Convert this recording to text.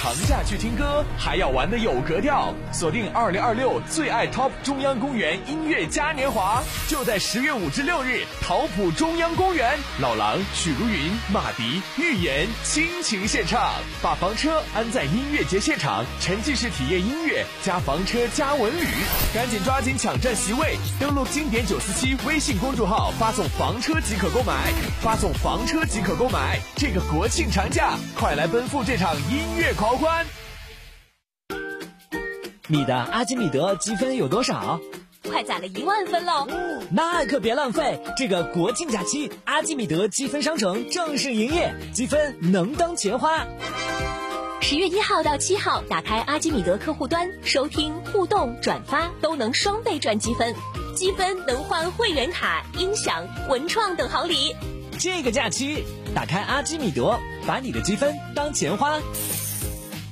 长假去听歌，还要玩的有格调。锁定2026最爱 Top 中央公园音乐嘉年华，就在10月5至6日，桃浦中央公园，老狼、许茹芸、马迪、预言倾情献唱，把房车安在音乐节现场，沉浸式体验音乐加房车加文旅，赶紧抓紧抢占席位！登录经典947微信公众号，发送房车即可购买，发送房车即可购买。这个国庆长假，快来奔赴这场音乐狂欢！ 你的阿基米德积分有多少？ 快攒了1万分喽！ 那可别浪费，这个国庆假期，阿基米德积分商城正式营业，积分能当钱花。 10月1号到7号，打开阿基米德客户端，收听、互动、转发都能双倍赚积分，积分能换会员卡、音响、文创等好礼。 这个假期，打开阿基米德，把你的积分当钱花。